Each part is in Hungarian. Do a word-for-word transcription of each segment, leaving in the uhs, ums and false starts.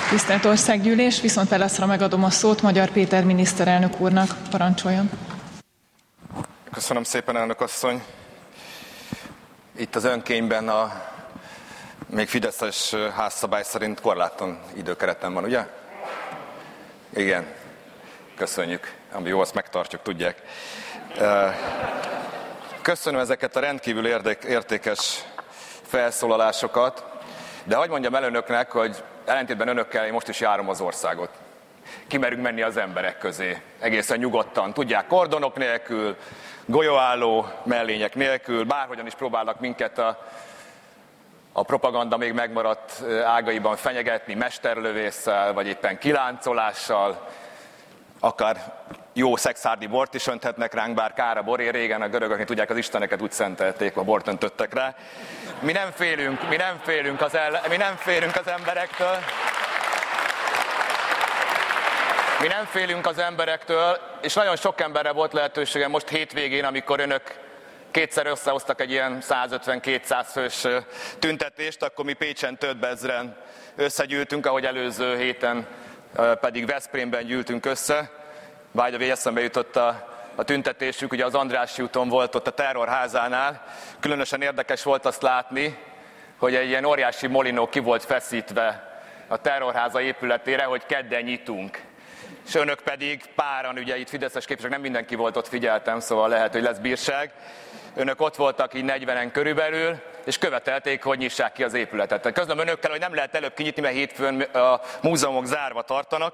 Tisztelt Országgyűlés, viszont válaszra megadom a szót Magyar Péter miniszterelnök úrnak. Parancsoljon. Köszönöm szépen, elnök asszony. Itt az önkényben a még fideszes házszabály szerint korlátlan időkeretem van, ugye? Igen. Köszönjük. Ami jó, azt megtartjuk, tudják. Köszönöm ezeket a rendkívül értékes felszólalásokat, de hadd mondjam el önöknek, hogy ellentétben önökkel én most is járom az országot. Kimerünk menni az emberek közé, egészen nyugodtan. Tudják, kordonok nélkül, golyóálló mellények nélkül, bárhogyan is próbálnak minket a, a propaganda még megmaradt ágaiban fenyegetni, mesterlövésszel, vagy éppen kiláncolással, akár jó szexárdi bort is önthetnek ránk, bár kár a boré, régen a görögök, tudják, az isteneket úgy szentelték, ha bort öntöttek rá. Mi nem félünk, mi nem félünk az, el, mi nem félünk az emberektől. Mi nem félünk az emberektől, és nagyon sok emberre volt lehetőségem most hétvégén, amikor önök kétszer összehoztak egy ilyen százötven-kétszáz fős tüntetést, akkor mi Pécsen több ezren összegyűltünk, ahogy előző héten pedig Veszprémben gyűltünk össze. By the way, eszembe jutott a, a tüntetésük, ugye az Andrássy úton volt ott a terrorházánál. Különösen érdekes volt azt látni, hogy egy ilyen óriási molinó ki volt feszítve a terrorháza épületére, hogy kedden nyitunk. És önök pedig páran, ugye itt fideszes képviselők, nem mindenki volt ott, figyeltem, szóval lehet, hogy lesz bírság. Önök ott voltak így negyvenen körülbelül, és követelték, hogy nyissák ki az épületet. Tehát közlöm önökkel, hogy nem lehet előbb kinyitni, mert hétfőn a múzeumok zárva tartanak,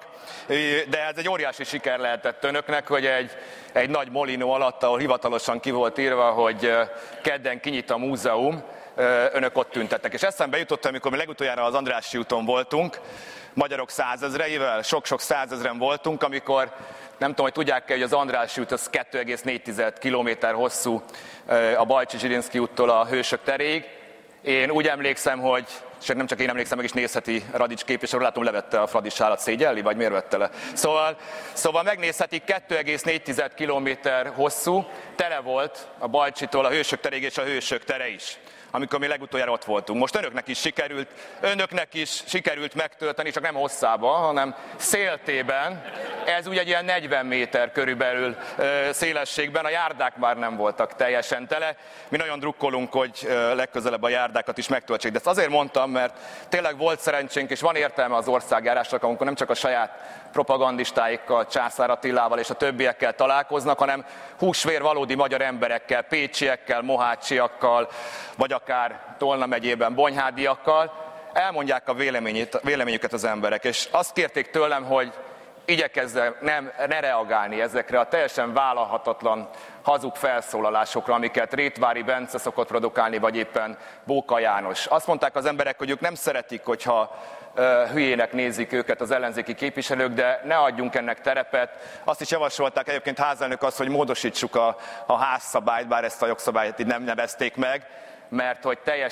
de ez egy óriási siker lehetett önöknek, hogy egy, egy nagy molinó alatt, ahol hivatalosan ki volt írva, hogy kedden kinyit a múzeum, önök ott tüntettek. És eszembe jutott, amikor mi legutoljára az Andrássy úton voltunk, magyarok százezreivel, sok-sok százezren voltunk, amikor nem tudom, hogy tudják-e, hogy az Andrássy út az kettő egész négy kilométer hosszú a Bajcsy-Zsilinszky úttól a Hősök teréig. Én úgy emlékszem, hogy, és nem csak én emlékszem, meg is nézheti Radics képviselő, látom levette a Fradi sálat, szégyelli, vagy miért vette le? Szóval, szóval megnézhetik, kettő egész négy kilométer hosszú, tele volt a Bajcsitól a Hősök teréig és a Hősök tere is, amikor mi legutoljára ott voltunk. Most önöknek is sikerült, önöknek is sikerült megtölteni, csak nem hosszában, hanem széltében. Ez ugye egy ilyen negyven méter körülbelül szélességben, a járdák már nem voltak teljesen tele. Mi nagyon drukkolunk, hogy legközelebb a járdákat is megtöltsék. De ezt azért mondtam, mert tényleg volt szerencsénk, és van értelme az országjárásnak, amikor nem csak a saját propagandistáikkal, Császár Attilával és a többiekkel találkoznak, hanem húsvér valódi magyar emberekkel, pécsiekkel, mohácsiakkal, vagy akár Tolna megyében bonyhádiakkal, elmondják a véleményüket az emberek. És azt kérték tőlem, hogy igyekezzem nem, ne reagálni ezekre a teljesen vállalhatatlan hazug felszólalásokra, amiket Rétvári Bence szokott produkálni, vagy éppen Bóka János. Azt mondták az emberek, hogy ők nem szeretik, hogyha uh, hülyének nézik őket az ellenzéki képviselők, de ne adjunk ennek terepet. Azt is javasolták egyébként házelnök azt, hogy módosítsuk a, a házszabályt, bár ezt a jogszabályt így nem nevezték meg, mert hogy teljes